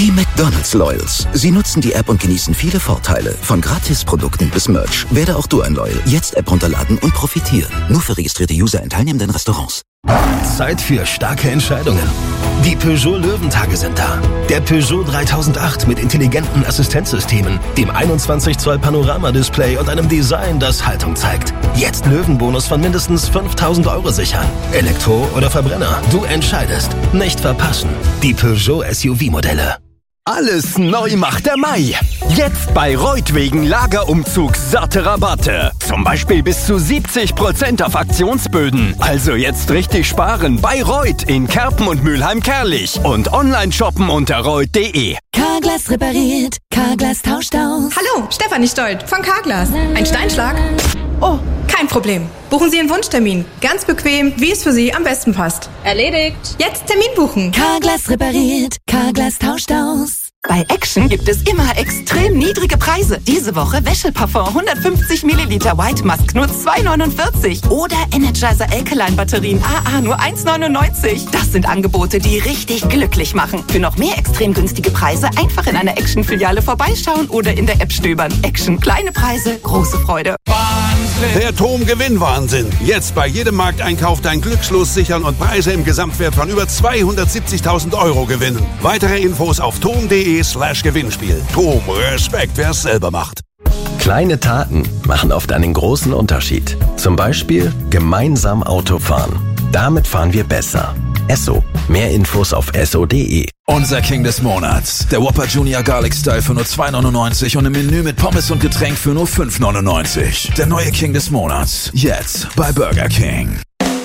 Die McDonald's Loyals. Sie nutzen die App und genießen viele Vorteile. Von Gratisprodukten bis Merch. Werde auch du ein Loyal. Jetzt App runterladen und profitieren. Nur für registrierte User in teilnehmenden Restaurants. Zeit für starke Entscheidungen. Die Peugeot Löwentage sind da. Der Peugeot 3008 mit intelligenten Assistenzsystemen, dem 21 Zoll Panoramadisplay und einem Design, das Haltung zeigt. Jetzt Löwenbonus von mindestens 5.000 € sichern. Elektro oder Verbrenner, du entscheidest. Nicht verpassen. Die Peugeot SUV-Modelle. Alles neu macht der Mai. Jetzt bei Reut wegen Lagerumzug satte Rabatte. Zum Beispiel bis zu 70% auf Aktionsböden. Also jetzt richtig sparen bei Reut in Kerpen und Mülheim-Kerlich. Und online shoppen unter reut.de. Carglass repariert, Carglass tauscht aus. Hallo, Stefanie Stolt von Carglass. Ein Steinschlag? Oh, kein Problem. Buchen Sie einen Wunschtermin. Ganz bequem, wie es für Sie am besten passt. Erledigt. Jetzt Termin buchen. Carglass repariert, Carglass tauscht aus. Bei Action gibt es immer extrem niedrige Preise. Diese Woche Wäscheparfum 150 Milliliter White Musk nur 2,49. Oder Energizer Alkaline Batterien AA nur 1,99. Das sind Angebote, die richtig glücklich machen. Für noch mehr extrem günstige Preise einfach in einer Action-Filiale vorbeischauen oder in der App stöbern. Action, kleine Preise, große Freude. Der TOM-Gewinnwahnsinn. Jetzt bei jedem Markteinkauf dein Glückslos sichern und Preise im Gesamtwert von über 270.000 € gewinnen. Weitere Infos auf tom.de/Gewinnspiel. TOM, Respekt, wer es selber macht. Kleine Taten machen oft einen großen Unterschied. Zum Beispiel gemeinsam Auto fahren. Damit fahren wir besser. Esso. Mehr Infos auf esso.de. Unser King des Monats. Der Whopper Junior Garlic Style für nur 2,99 und im Menü mit Pommes und Getränk für nur 5,99. Der neue King des Monats. Jetzt bei Burger King.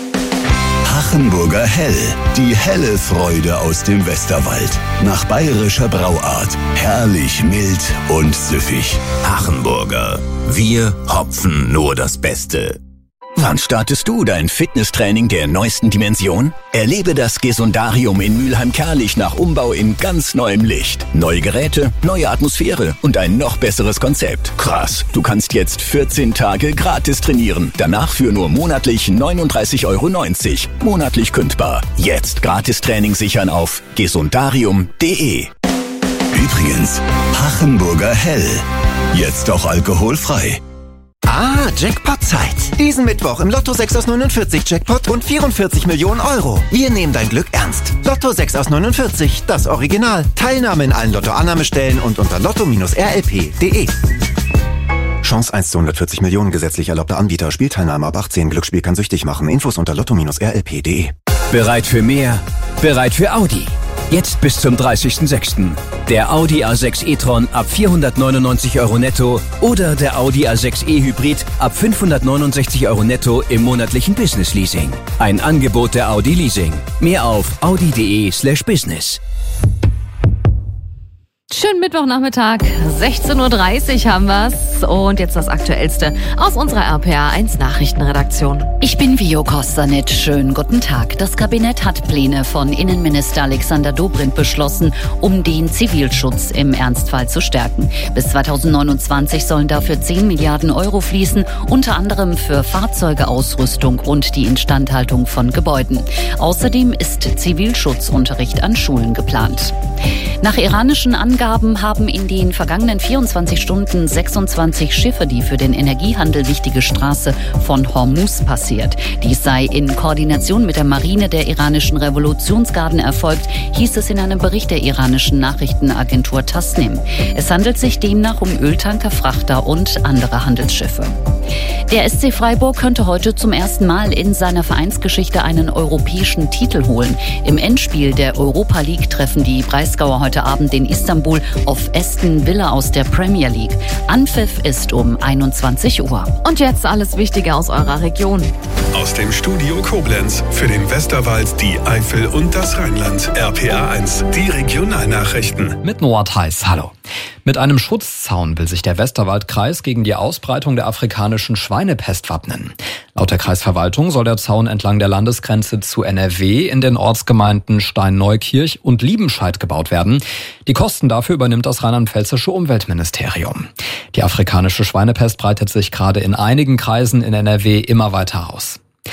Hachenburger Hell. Die helle Freude aus dem Westerwald. Nach bayerischer Brauart. Herrlich mild und süffig. Hachenburger. Wir hopfen nur das Beste. Wann startest du dein Fitnesstraining der neuesten Dimension? Erlebe das Gesundarium in Mülheim-Kerlich nach Umbau in ganz neuem Licht. Neue Geräte, neue Atmosphäre und ein noch besseres Konzept. Krass, du kannst jetzt 14 Tage gratis trainieren. Danach für nur monatlich 39,90 €. Monatlich kündbar. Jetzt Gratis-Training sichern auf gesundarium.de. Übrigens, Hachenburger Hell. Jetzt auch alkoholfrei. Ah, Jackpot-Zeit. Diesen Mittwoch im Lotto 6 aus 49 Jackpot und 44 Millionen €. Wir nehmen dein Glück ernst. Lotto 6 aus 49, das Original. Teilnahme in allen Lotto-Annahmestellen und unter lotto-rlp.de. Chance 1 zu 140 Millionen, gesetzlich erlaubter Anbieter. Spielteilnahme ab 18. Glücksspiel kann süchtig machen. Infos unter lotto-rlp.de. Bereit für mehr? Bereit für Audi. Jetzt bis zum 30.06. Der Audi A6 e-tron ab 499 € netto oder der Audi A6 e-Hybrid ab 569 € netto im monatlichen Business-Leasing. Ein Angebot der Audi Leasing. Mehr auf audi.de/business. Schönen Mittwochnachmittag, 16:30 Uhr haben wir's. Und jetzt das Aktuellste aus unserer RPA1 Nachrichtenredaktion. Ich bin Vio Kostanitsch. Schönen guten Tag. Das Kabinett hat Pläne von Innenminister Alexander Dobrindt beschlossen, um den Zivilschutz im Ernstfall zu stärken. Bis 2029 sollen dafür 10 Milliarden € fließen, unter anderem für Fahrzeuge, Ausrüstung und die Instandhaltung von Gebäuden. Außerdem ist Zivilschutzunterricht an Schulen geplant. Nach iranischen Angaben haben in den vergangenen 24 Stunden 26 Schiffe die für den Energiehandel wichtige Straße von Hormuz passiert. Dies sei in Koordination mit der Marine der iranischen Revolutionsgarden erfolgt, hieß es in einem Bericht der iranischen Nachrichtenagentur Tasnim. Es handelt sich demnach um Öltanker, Frachter und andere Handelsschiffe. Der SC Freiburg könnte heute zum ersten Mal in seiner Vereinsgeschichte einen europäischen Titel holen. Im Endspiel der Europa League treffen die Breisgauer heute Abend den Istanbul auf Aston Villa aus der Premier League. Anpfiff ist um 21 Uhr. Und jetzt alles Wichtige aus eurer Region. Aus dem Studio Koblenz für den Westerwald, die Eifel und das Rheinland. RPA1, die Regionalnachrichten. Mit Noah Theis, hallo. Mit einem Schutzzaun will sich der Westerwaldkreis gegen die Ausbreitung der afrikanischen Schweinepest wappnen. Laut der Kreisverwaltung soll der Zaun entlang der Landesgrenze zu NRW in den Ortsgemeinden Steinneukirch und Liebenscheid gebaut werden. Die Kosten dafür übernimmt das rheinland-pfälzische Umweltministerium. Die afrikanische Schweinepest breitet sich gerade in einigen Kreisen in NRW immer weiter aus.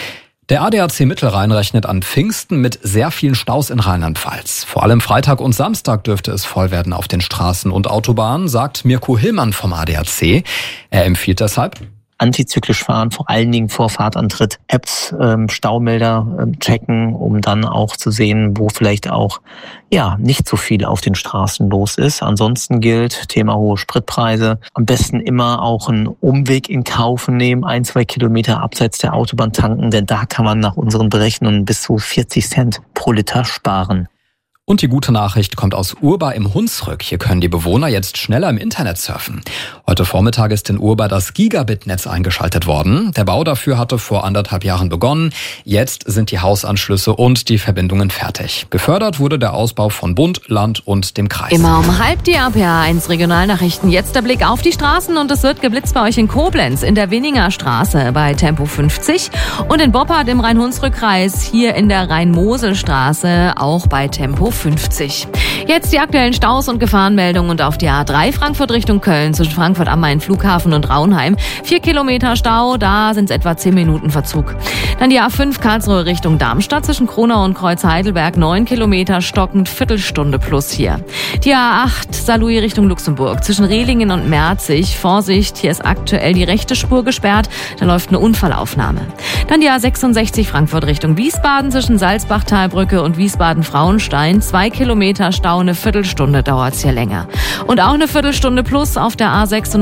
Der ADAC Mittelrhein rechnet an Pfingsten mit sehr vielen Staus in Rheinland-Pfalz. Vor allem Freitag und Samstag dürfte es voll werden auf den Straßen und Autobahnen, sagt Mirko Hillmann vom ADAC. Er empfiehlt deshalb antizyklisch fahren, vor allen Dingen vor Fahrtantritt, Apps, Staumelder checken, um dann auch zu sehen, wo vielleicht auch nicht so viel auf den Straßen los ist. Ansonsten gilt Thema hohe Spritpreise. Am besten immer auch einen Umweg in Kauf nehmen, 1-2 Kilometer abseits der Autobahn tanken, denn da kann man nach unseren Berechnungen bis zu 40 Cent pro Liter sparen. Und die gute Nachricht kommt aus Urba im Hunsrück. Hier können die Bewohner jetzt schneller im Internet surfen. Heute Vormittag ist in Urba das Gigabit-Netz eingeschaltet worden. Der Bau dafür hatte vor 1,5 Jahren begonnen. Jetzt sind die Hausanschlüsse und die Verbindungen fertig. Gefördert wurde der Ausbau von Bund, Land und dem Kreis. Immer um 12:30 die RPA1 Regionalnachrichten. Jetzt der Blick auf die Straßen und es wird geblitzt bei euch in Koblenz, in der Winninger Straße bei Tempo 50 und in Boppard im Rhein-Hunsrück-Kreis, hier in der Rhein-Mosel-Straße auch bei Tempo 50. Jetzt die aktuellen Staus und Gefahrenmeldungen und auf die A3 Frankfurt Richtung Köln zwischen Frankfurt am Main Flughafen und Raunheim. 4 Kilometer Stau, da sind es etwa 10 Minuten Verzug. Dann die A5 Karlsruhe Richtung Darmstadt zwischen Kronau und Kreuz Heidelberg 9 Kilometer stockend, Viertelstunde plus hier. Die A8 Saarlouis Richtung Luxemburg zwischen Rehlingen und Merzig. Vorsicht, hier ist aktuell die rechte Spur gesperrt, da läuft eine Unfallaufnahme. Dann die A66 Frankfurt Richtung Wiesbaden zwischen Salzbachtalbrücke und Wiesbaden-Frauenstein. 2 Kilometer Stau, eine Viertelstunde dauert's hier länger. Und auch eine Viertelstunde plus auf der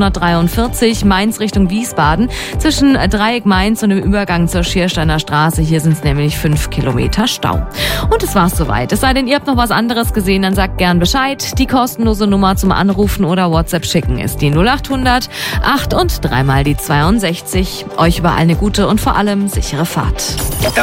A643 Mainz Richtung Wiesbaden zwischen Dreieck Mainz und dem Übergang zur Schiersteiner Straße. Hier sind's nämlich 5 Kilometer Stau. Und es war's soweit. Es sei denn, ihr habt noch was anderes gesehen, dann sagt gern Bescheid. Die kostenlose Nummer zum Anrufen oder WhatsApp schicken ist die 0800 8 und 3 mal die 62. Euch überall eine gute und vor allem sichere Fahrt.